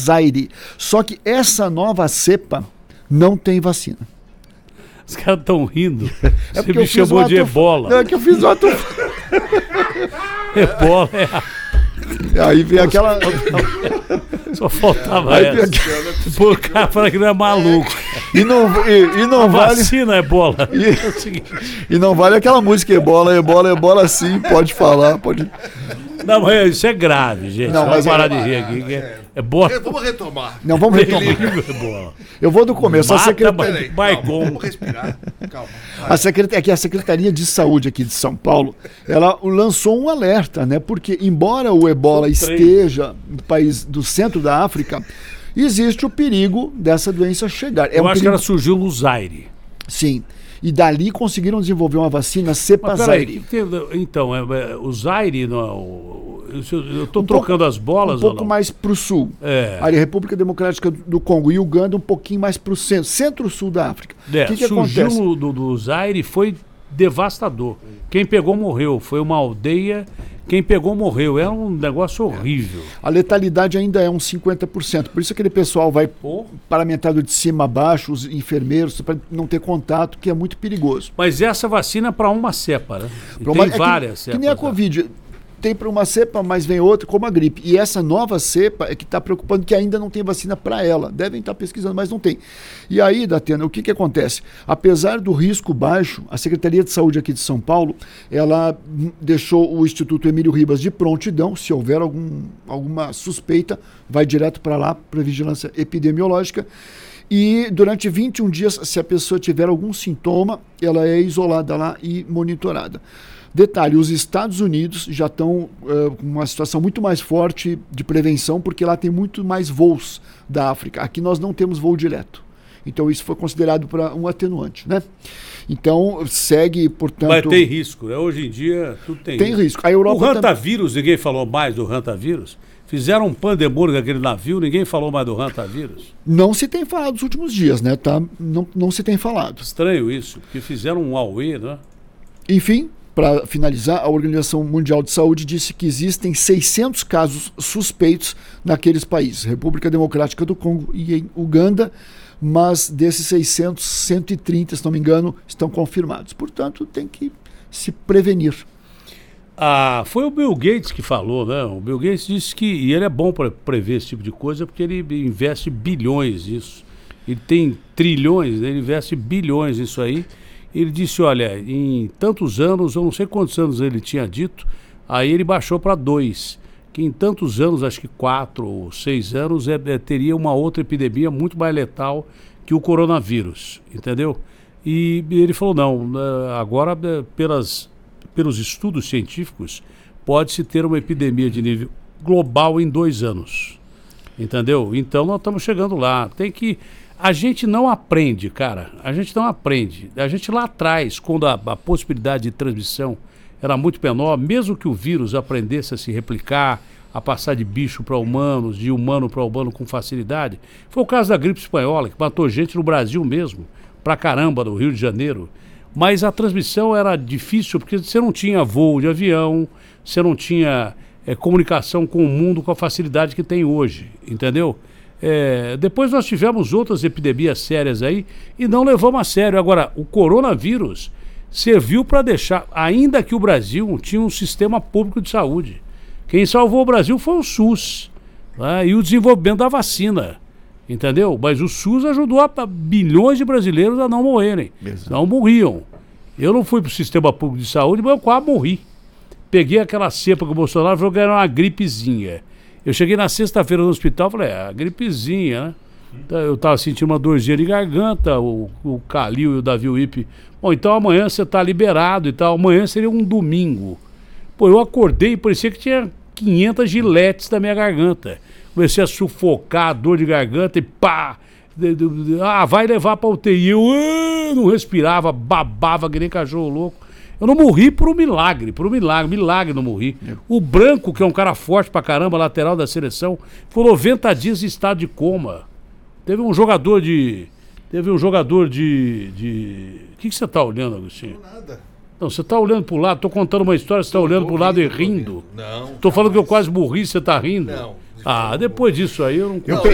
Zaire. Só que essa nova cepa não tem vacina. Os caras estão rindo. Você me chamou de ebola. Não, é que eu fiz outro... Ebola Aí vem aquela... Só faltava aí essa. Pô, o cara fala que não é maluco. E não vale... Vacina é bola. E não vale aquela música ebola sim, pode falar, pode... Não, mas isso é grave, gente. Não, vamos mas parar de rir aqui. É bola. Vamos retomar. Não, vamos retomar. É bola. Eu vou do começo. Mata, Peraí, calma, vamos respirar. Calma. A Secretaria de Saúde aqui de São Paulo, ela lançou um alerta, né? Porque embora o ebola esteja no país do centro da África, existe o perigo dessa doença chegar. Eu acho que ela surgiu no Zaire. Sim. E dali conseguiram desenvolver uma vacina cepa Zaire. Então, o Zaire, eu estou trocando as bolas. Um pouco mais para o sul. A República Democrática do Congo e Uganda um pouquinho mais para o centro-sul da África. O que surgiu acontece? do Zaire foi devastador. Quem pegou morreu. Foi uma aldeia. Quem pegou morreu. É um negócio horrível. A letalidade ainda é uns 50%. Por isso aquele pessoal vai paramentado de cima a baixo, os enfermeiros, para não ter contato, que é muito perigoso. Mas essa vacina é para uma cepa, né? Tem várias cepas. Que nem a Covid. Tem para uma cepa, mas vem outra, como a gripe. E essa nova cepa é que está preocupando, que ainda não tem vacina para ela. Devem estar pesquisando, mas não tem. E aí, Datena, o que acontece? Apesar do risco baixo, a Secretaria de Saúde aqui de São Paulo, ela deixou o Instituto Emílio Ribas de prontidão. Se houver alguma suspeita, vai direto para lá, para vigilância epidemiológica. E durante 21 dias, se a pessoa tiver algum sintoma, ela é isolada lá e monitorada. Detalhe, os Estados Unidos já estão com uma situação muito mais forte de prevenção, porque lá tem muito mais voos da África. Aqui nós não temos voo direto. Então isso foi considerado para um atenuante, né? Então segue, portanto... Mas tem risco, né? Hoje em dia tudo tem risco. A Europa o Hantavírus, ninguém falou mais do Hantavírus? Fizeram um pandemônio naquele navio, ninguém falou mais do Hantavírus? Não se tem falado nos últimos dias, né? Tá? Não se tem falado. Estranho isso, porque fizeram um auê, né? Enfim... Para finalizar, a Organização Mundial de Saúde disse que existem 600 casos suspeitos naqueles países, República Democrática do Congo e em Uganda, mas desses 600, 130, se não me engano, estão confirmados. Portanto, tem que se prevenir. Foi o Bill Gates que falou, né? O Bill Gates disse que e ele é bom para prever esse tipo de coisa porque ele investe bilhões nisso. Ele tem trilhões, ele investe bilhões nisso aí. Ele disse, olha, em tantos anos, eu não sei quantos anos ele tinha dito, aí ele baixou para 2, que em tantos anos, acho que 4 ou 6 anos, teria uma outra epidemia muito mais letal que o coronavírus, entendeu? E ele falou, não, agora pelos estudos científicos, pode-se ter uma epidemia de nível global em 2 anos, entendeu? Então nós estamos chegando lá, a gente não aprende, cara. A gente não aprende. A gente lá atrás, quando a possibilidade de transmissão era muito menor, mesmo que o vírus aprendesse a se replicar, a passar de bicho para humanos, de humano para humano com facilidade, foi o caso da gripe espanhola, que matou gente no Brasil mesmo, pra caramba, no Rio de Janeiro. Mas a transmissão era difícil, porque você não tinha voo de avião, você não tinha comunicação com o mundo com a facilidade que tem hoje, entendeu? Depois nós tivemos outras epidemias sérias aí e não levamos a sério. Agora, o coronavírus serviu para deixar, ainda que o Brasil tinha um sistema público de saúde. Quem salvou o Brasil foi o SUS, né? E o desenvolvimento da vacina, entendeu? Mas o SUS ajudou a bilhões de brasileiros a não morrerem. Exato. Não morriam. Eu não fui para o sistema público de saúde, mas eu quase morri. Peguei aquela cepa que o Bolsonaro falou que era uma gripezinha. Eu cheguei na sexta-feira no hospital e falei, a gripezinha, né? Eu estava sentindo uma dorzinha de garganta, o Calil e o Davi Wipe. Bom, então amanhã você está liberado e tal. Amanhã seria um domingo. Pô, eu acordei e parecia que tinha 500 giletes na minha garganta. Comecei a sufocar, dor de garganta e pá! Vai levar para UTI. Eu não respirava, babava que nem cachorro louco. Eu não morri por um milagre não morri. O Branco, que é um cara forte pra caramba, lateral da seleção, ficou 90 dias em estado de coma. Teve um jogador de... O que você tá olhando, Agostinho? Nada. Não, você tá olhando pro lado, tô contando uma história, você tá olhando pro lado e rindo. Não. Tô falando que eu quase morri, você tá rindo? Não. Depois disso aí eu não...